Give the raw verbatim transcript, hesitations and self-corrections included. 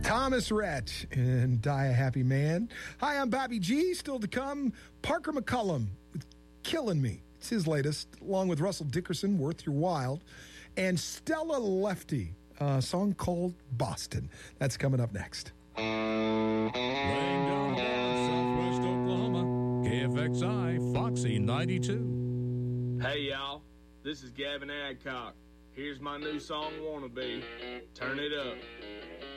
Thomas Rhett and Die a Happy Man. Hi, I'm Bobby G. Still to come, Parker McCullum with Killing Me. It's his latest, along with Russell Dickerson, Worth Your While, and Stella Lefty, a song called Boston. That's coming up next. Laying down the law, Southwest Oklahoma, K F X I, Foxy ninety-two. Hey, y'all. This is Gavin Adcock. Here's my new song, Wanna Be. Turn it up.